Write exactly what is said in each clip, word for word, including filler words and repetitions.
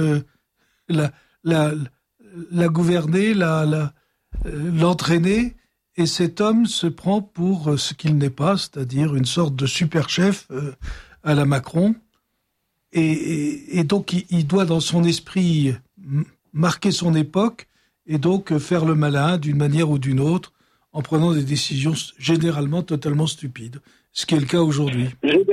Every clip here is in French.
euh, la, la, la gouverner, la, la, euh, l'entraîner, et cet homme se prend pour ce qu'il n'est pas, c'est-à-dire une sorte de super chef euh, à la Macron, et, et, et donc il, il doit dans son esprit marquer son époque, et donc faire le malin d'une manière ou d'une autre, en prenant des décisions généralement totalement stupides, ce qui est le cas aujourd'hui.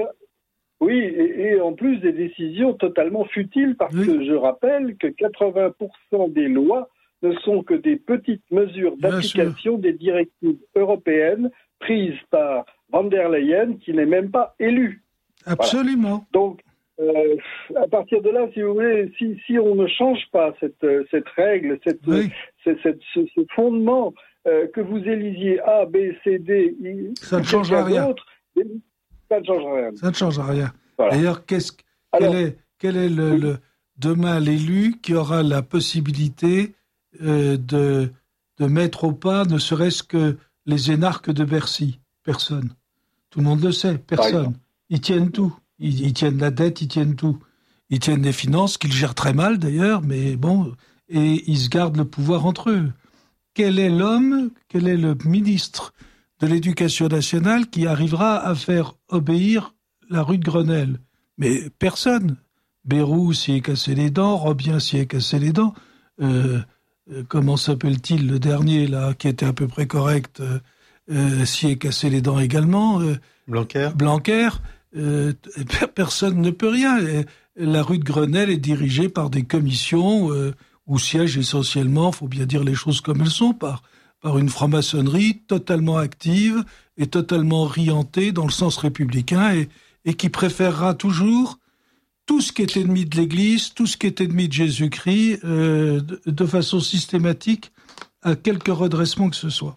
Oui, et, et en plus des décisions totalement futiles, parce oui. que je rappelle que quatre-vingts pour cent des lois ne sont que des petites mesures d'application des directives européennes prises par Van der Leyen, qui n'est même pas élue. Absolument. Voilà. Donc, euh, à partir de là, si vous voulez, si, si on ne change pas cette, cette règle, cette, oui. cette, cette, ce, ce fondement, euh, que vous élisiez A, B, C, D, I, ça ne changera rien. Ça ne changera rien. Ça ne changera rien. Voilà. D'ailleurs, qu'est-ce, Alors, quel est, quel est le, oui. le, demain l'élu qui aura la possibilité euh, de, de mettre au pas, ne serait-ce que les énarques de Bercy? Personne. Tout le monde le sait, personne. Ils tiennent tout. Ils, ils tiennent la dette, ils tiennent tout. Ils tiennent les finances, qu'ils gèrent très mal d'ailleurs, mais bon, et ils se gardent le pouvoir entre eux. Quel est l'homme, quel est le ministre de l'Éducation nationale qui arrivera à faire obéir la rue de Grenelle? Mais personne. Bayrou s'y est cassé les dents, Robien s'y est cassé les dents. Euh, euh, comment s'appelle-t-il le dernier là, qui était à peu près correct, euh, euh, s'y est cassé les dents également. Euh, Blanquer. Blanquer. Euh, personne ne peut rien. La rue de Grenelle est dirigée par des commissions euh, où siègent essentiellement, faut bien dire les choses comme elles sont, par par une franc-maçonnerie totalement active et totalement orientée dans le sens républicain et, et qui préférera toujours tout ce qui est ennemi de l'Église, tout ce qui est ennemi de Jésus-Christ, euh, de, de façon systématique, à quelque redressement que ce soit.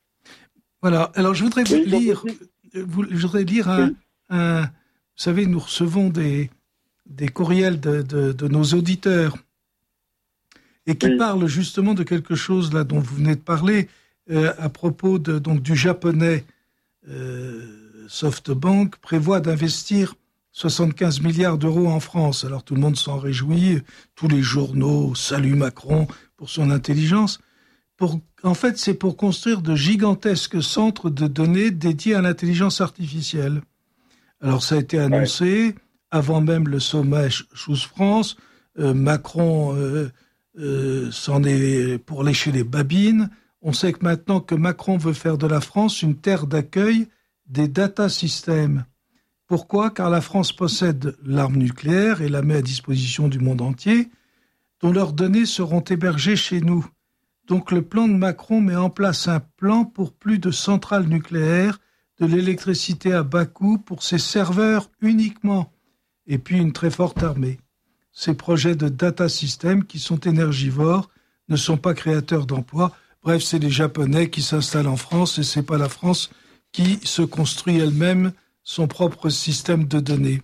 Voilà. Alors, je voudrais vous lire, vous, je voudrais lire un, un, vous savez, nous recevons des, des courriels de, de, de nos auditeurs et qui oui. parle justement de quelque chose là dont vous venez de parler euh, à propos de, donc du japonais euh, SoftBank prévoit d'investir soixante-quinze milliards d'euros en France. Alors tout le monde s'en réjouit, tous les journaux saluent Macron pour son intelligence. Pour, en fait, c'est pour construire de gigantesques centres de données dédiés à l'intelligence artificielle. Alors ça a été annoncé ouais. avant même le sommet Choose France. Euh, Macron euh, Euh, c'en est pour lécher les babines. On sait que maintenant que Macron veut faire de la France une terre d'accueil des data systems. Pourquoi ? Car la France possède l'arme nucléaire et la met à disposition du monde entier, dont leurs données seront hébergées chez nous. Donc le plan de Macron met en place un plan pour plus de centrales nucléaires, de l'électricité à bas coût pour ses serveurs uniquement, et puis une très forte armée. Ces projets de data system qui sont énergivores ne sont pas créateurs d'emplois. Bref, c'est les Japonais qui s'installent en France et c'est pas la France qui se construit elle-même son propre système de données.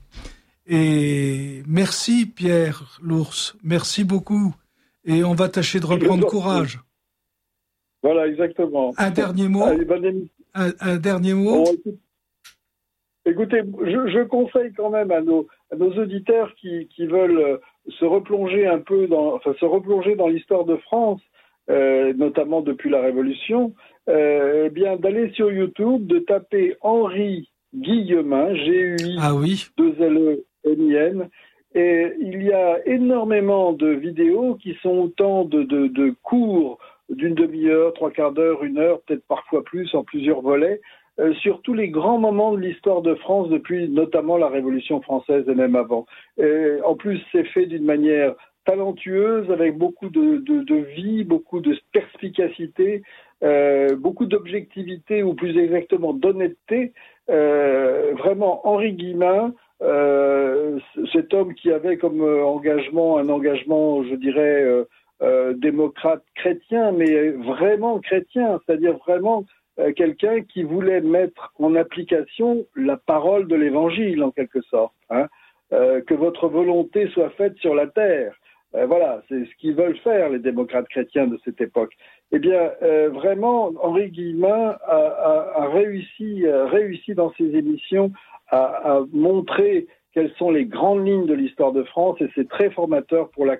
Et merci Pierre Lours, merci beaucoup. Et on va tâcher de reprendre courage. Voilà, exactement. Un dernier mot. Allez, un, un dernier mot. Bon, écoute, écoutez, je, je conseille quand même à nos, à nos auditeurs qui, qui veulent se replonger un peu dans, enfin, se replonger dans l'histoire de France, euh, notamment depuis la Révolution, euh, eh bien, d'aller sur YouTube, de taper Henri Guillemin, G U I ah oui. deux L E N I N, et il y a énormément de vidéos qui sont autant de, de, de cours d'une demi-heure, trois quarts d'heure, une heure, peut-être parfois plus, en plusieurs volets, euh, sur tous les grands moments de l'histoire de France depuis notamment la Révolution française et même avant. Et en plus, c'est fait d'une manière talentueuse, avec beaucoup de, de, de vie, beaucoup de perspicacité, euh, beaucoup d'objectivité, ou plus exactement d'honnêteté. Euh, vraiment, Henri Guillemin, euh, cet homme qui avait comme engagement, un engagement, je dirais, euh, euh, démocrate chrétien, mais vraiment chrétien, c'est-à-dire vraiment euh, quelqu'un qui voulait mettre en application la parole de l'Évangile, en quelque sorte, hein, euh, que votre volonté soit faite sur la terre. Euh, voilà, c'est ce qu'ils veulent faire, les démocrates chrétiens de cette époque. Eh bien, euh, vraiment, Henri Guillemin a, a, a réussi, a réussi dans ses émissions à, à montrer quelles sont les grandes lignes de l'histoire de France, et c'est très formateur pour la